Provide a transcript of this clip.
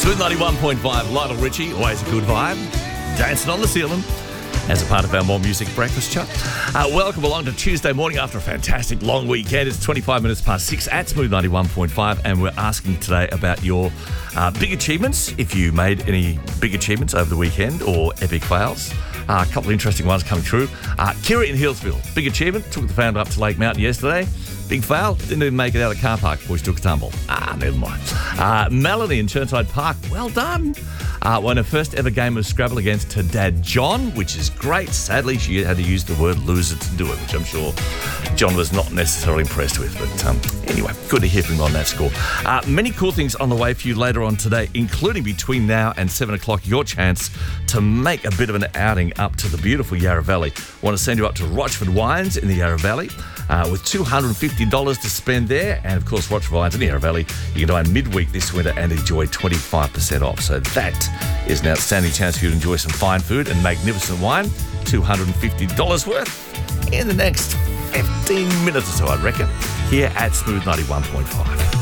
Smooth 91.5, Lionel Richie, always a good vibe. Dancing on the ceiling as a part of our More Music Breakfast Chat. Welcome along to Tuesday morning after a fantastic long weekend. It's 25 minutes past 6 at Smooth 91.5, and we're asking today about your big achievements, if you made any big achievements over the weekend or epic fails. A couple of interesting ones coming through. Kira in Hillsville, big achievement, took the founder up to Lake Mountain yesterday. Big fail, didn't even make it out of the car park before she took a tumble. Never mind. Melanie in Churnside Park, well done. Won her first ever game of Scrabble against her dad, John, which is great. Sadly, she had to use the word loser to do it, which I'm sure John was not necessarily impressed with. But anyway, good to hear from him on that score. Many cool things on the way for you later on today, including between now and 7 o'clock, your chance to make a bit of an outing up to the beautiful Yarra Valley. I want to send you up to Rochford Wines in the Yarra Valley with $250 to spend there. And, of course, Rochford Wines in the Yarra Valley, you can dine midweek this winter and enjoy 25% off. So that is an outstanding chance for you to enjoy some fine food and magnificent wine. $250 worth in the next 15 minutes or so, I reckon, here at Smooth 91.5.